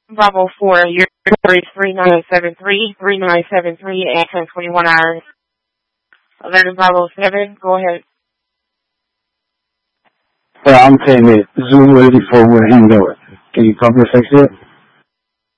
Bravo 4, your number is 3973 at 10:21 hours. Alert Bravo 7, go ahead. Well, I'm saying that Zoom ready for what he knows. Can you cover fix it?